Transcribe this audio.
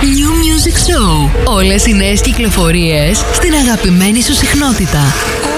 New Music Show. Όλες οι νέες κυκλοφορίες στην αγαπημένη σου συχνότητα.